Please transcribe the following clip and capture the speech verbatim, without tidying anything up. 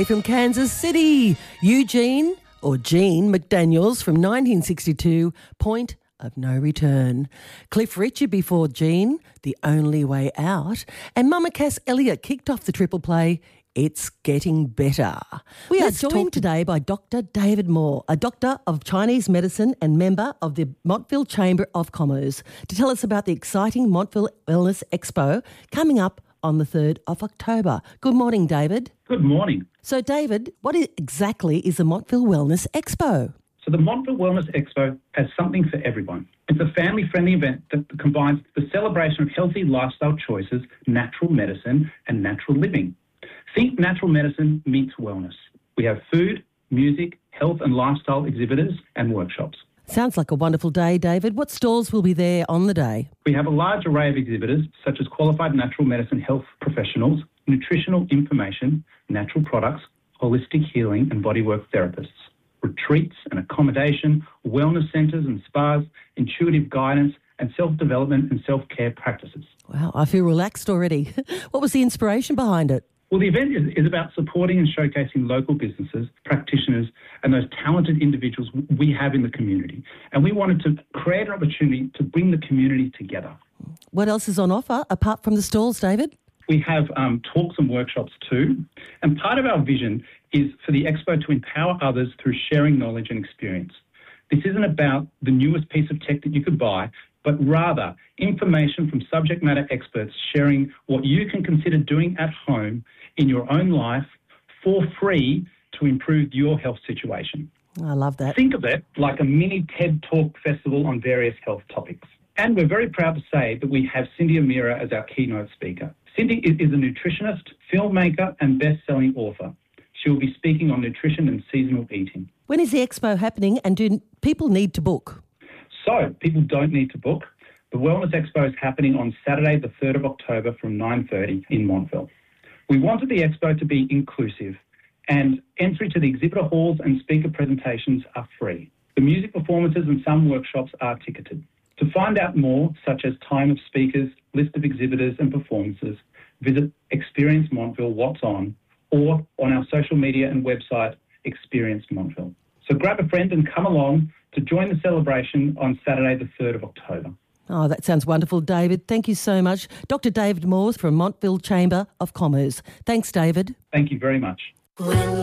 From Kansas City, Eugene or Gene McDaniels from nineteen sixty-two, Point of No Return. Cliff Richard before Gene, The Only Way Out. And Mama Cass Elliott kicked off the triple play, It's Getting Better. We Let's are joined talk- today by Doctor David Moore, a doctor of Chinese medicine and member of the Montville Chamber of Commerce, to tell us about the exciting Montville Wellness Expo coming up on the third of October. Good morning, David. Good morning. So, David, what is, exactly is the Montville Wellness Expo? So the Montville Wellness Expo has something for everyone. It's a family-friendly event that combines the celebration of healthy lifestyle choices, natural medicine, and natural living. Think natural medicine meets wellness. We have food, music, health and lifestyle exhibitors and workshops. Sounds like a wonderful day, David. What stalls will be there on the day? We have a large array of exhibitors, such as qualified natural medicine health professionals, nutritional information, natural products, holistic healing and bodywork therapists, retreats and accommodation, wellness centres and spas, intuitive guidance and self-development and self-care practices. Wow, I feel relaxed already. What was the inspiration behind it? Well, the event is, is about supporting and showcasing local businesses, practitioners, and those talented individuals we have in the community. And we wanted to create an opportunity to bring the community together. What else is on offer apart from the stalls, David? We have um, talks and workshops too. And part of our vision is for the expo to empower others through sharing knowledge and experience. This isn't about the newest piece of tech that you could buy, but rather information from subject matter experts sharing what you can consider doing at home in your own life for free to improve your health situation. I love that. Think of it like a mini TED Talk festival on various health topics. And we're very proud to say that we have Cindy Amira as our keynote speaker. Cindy is, is a nutritionist, filmmaker and best-selling author. She will be speaking on nutrition and seasonal eating. When is the expo happening and do people need to book? So, people don't need to book. The Wellness Expo is happening on Saturday, the third of October from nine thirty in Montville. We wanted the expo to be inclusive, and entry to the exhibitor halls and speaker presentations are free. The music performances and some workshops are ticketed. To find out more, such as time of speakers, list of exhibitors and performances, visit Experience Montville What's On, or on our social media and website, Experience Montville. So grab a friend and come along to join the celebration on Saturday, the third of October. Oh, that sounds wonderful, David. Thank you so much. Doctor David Moore from Montville Chamber of Commerce. Thanks, David. Thank you very much. When